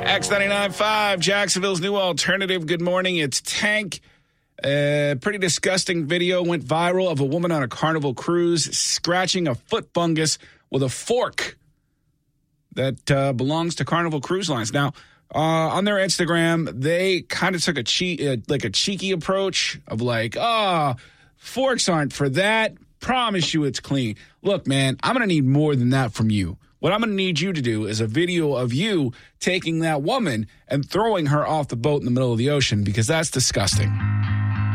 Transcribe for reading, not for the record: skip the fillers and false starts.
X99.5, Jacksonville's new alternative. Good morning. It's Tank. Pretty disgusting video went viral of a woman on a Carnival cruise scratching a foot fungus with a fork that belongs to Carnival Cruise Lines. Now, on their Instagram, they kind of took a cheeky approach of like, forks aren't for that. Promise you it's clean. Look, man, I'm going to need more than that from you. What I'm going to need you to do is a video of you taking that woman and throwing her off the boat in the middle of the ocean, because that's disgusting.